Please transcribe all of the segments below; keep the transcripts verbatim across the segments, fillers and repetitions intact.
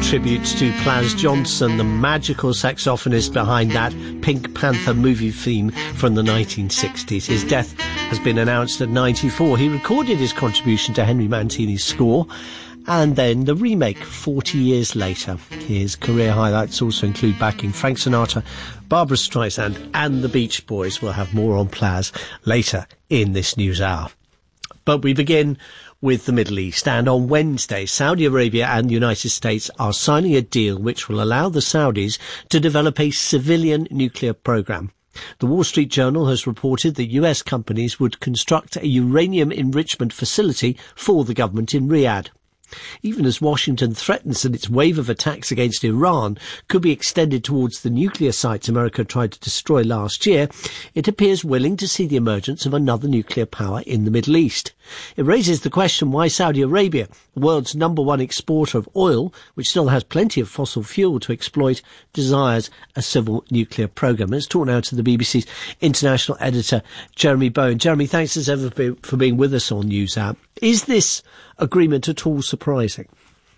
tribute to Plas Johnson, the magical saxophonist behind that Pink Panther movie theme from the nineteen sixties. His death has been announced at ninety-four. He recorded his contribution to Henry Mancini's score, and then the remake forty years later. His career highlights also include backing Frank Sinatra, Barbra Streisand and the Beach Boys. We'll have more on Plas later in this news hour. But we begin with the Middle East, and on Wednesday, Saudi Arabia and the United States are signing a deal which will allow the Saudis to develop a civilian nuclear program. The Wall Street Journal has reported that U S companies would construct a uranium enrichment facility for the government in Riyadh. Even as Washington threatens that its wave of attacks against Iran could be extended towards the nuclear sites America tried to destroy last year, it appears willing to see the emergence of another nuclear power in the Middle East. It raises the question why Saudi Arabia, the world's number one exporter of oil, which still has plenty of fossil fuel to exploit, desires a civil nuclear program. Let's talk now to the B B C's international editor, Jeremy Bowen. Jeremy, thanks as ever for being with us on NewsHour. Is this agreement at all surprising?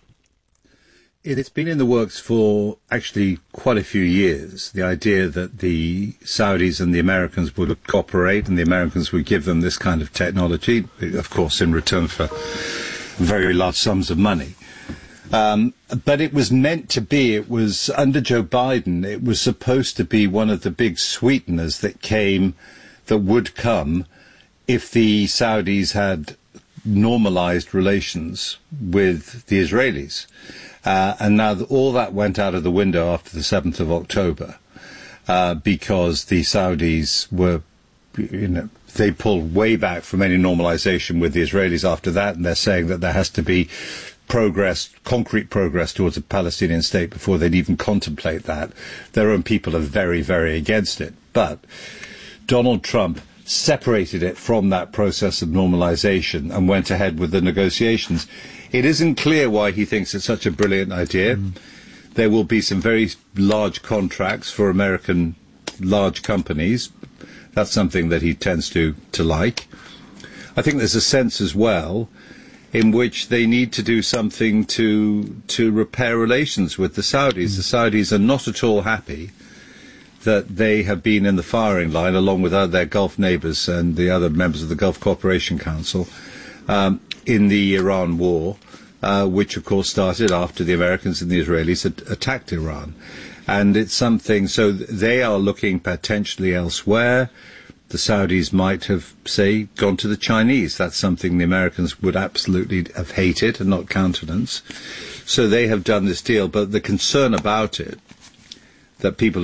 It's been in the works for actually quite a few years, the idea that the Saudis and the Americans would cooperate and the Americans would give them this kind of technology, of course in return for very large sums of money. Um, but it was meant to be, it was under Joe Biden, it was supposed to be one of the big sweeteners that came, that would come if the Saudis had normalized relations with the Israelis. Uh, and now th- all that went out of the window after the seventh of October, uh, because the Saudis were, you know, they pulled way back from any normalization with the Israelis after that, and they're saying that there has to be progress, concrete progress towards a Palestinian state before they'd even contemplate that. Their own people are very, very against it. But Donald Trump separated it from that process of normalization and went ahead with the negotiations. It isn't clear why he thinks it's such a brilliant idea. Mm. There will be some very large contracts for American large companies. That's something that he tends to, to like. I think there's a sense as well in which they need to do something to to repair relations with the Saudis. Mm. The Saudis are not at all happy that they have been in the firing line, along with their Gulf neighbours and the other members of the Gulf Cooperation Council, um, in the Iran war, uh, which of course started after the Americans and the Israelis had attacked Iran. And it's something, so they are looking potentially elsewhere. The Saudis might have, say, gone to the Chinese. That's something the Americans would absolutely have hated and not countenance. So they have done this deal, but the concern about it, that people